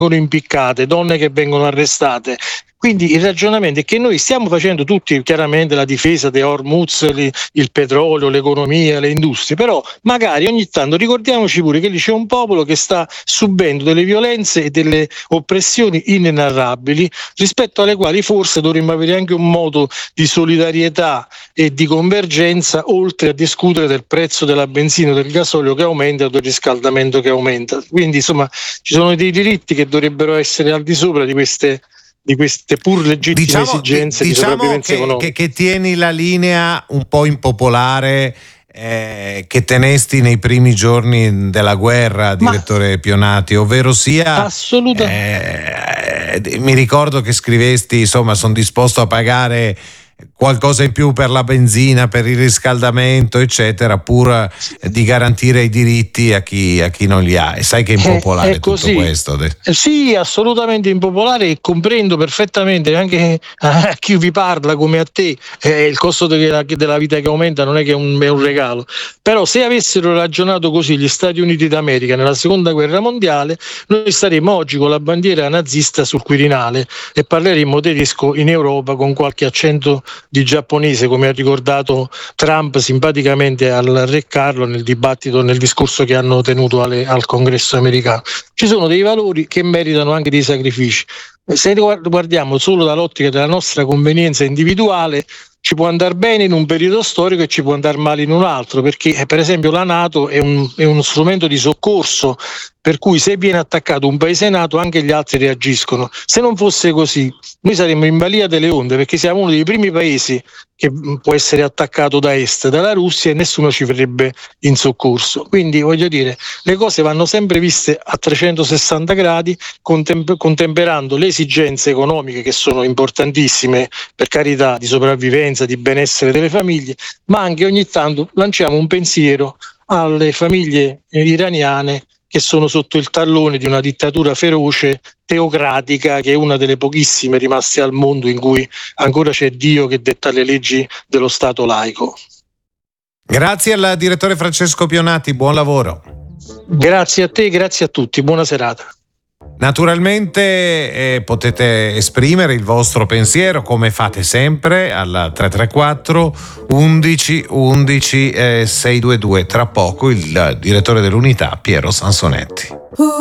impiccate, donne che vengono arrestate. Quindi il ragionamento è che noi stiamo facendo tutti chiaramente la difesa di Hormuz, il petrolio, l'economia, le industrie, però magari ogni tanto ricordiamoci pure che lì c'è un popolo che sta subendo delle violenze e delle oppressioni inenarrabili, rispetto alle quali forse dovremmo avere anche un modo di solidarietà e di convergenza, oltre a discutere del prezzo della benzina o del gasolio che aumenta o del riscaldamento che aumenta. Quindi insomma ci sono dei diritti che dovrebbero essere al di sopra di queste pur legittime esigenze di sopravvivenza economica. Che tieni la linea un po' impopolare che tenesti nei primi giorni della guerra, direttore Pionati, ovvero sia mi ricordo che scrivesti, insomma, sono disposto a pagare qualcosa in più per la benzina, per il riscaldamento, eccetera, pur di garantire i diritti a chi non li ha. E sai che è impopolare tutto questo. Sì, assolutamente impopolare, e comprendo perfettamente anche a chi vi parla come a te. Il costo della vita che aumenta non è che è un regalo. Però se avessero ragionato così gli Stati Uniti d'America nella seconda guerra mondiale, noi staremmo oggi con la bandiera nazista sul Quirinale e parleremmo tedesco in Europa con qualche accento di giapponese, come ha ricordato Trump simpaticamente al Re Carlo nel discorso che hanno tenuto al Congresso americano. Ci sono dei valori che meritano anche dei sacrifici. Se guardiamo solo dall'ottica della nostra convenienza individuale, ci può andare bene in un periodo storico e ci può andare male in un altro, perché per esempio la NATO è uno strumento di soccorso, per cui se viene attaccato un paese NATO anche gli altri reagiscono. Se non fosse così, noi saremmo in balia delle onde, perché siamo uno dei primi paesi che può essere attaccato da est, dalla Russia, e nessuno ci verrebbe in soccorso. Quindi voglio dire, le cose vanno sempre viste a 360 gradi, contemperando le esigenze economiche, che sono importantissime, per carità, di sopravvivenza, di benessere delle famiglie, ma anche ogni tanto lanciamo un pensiero alle famiglie iraniane che sono sotto il tallone di una dittatura feroce, teocratica, che è una delle pochissime rimaste al mondo in cui ancora c'è Dio che detta le leggi dello Stato laico. Grazie al direttore Francesco Pionati, buon lavoro. Grazie a te, grazie a tutti, buona serata. Naturalmente potete esprimere il vostro pensiero come fate sempre al 334 11 11 622. Tra poco il direttore dell'unità Piero Sansonetti.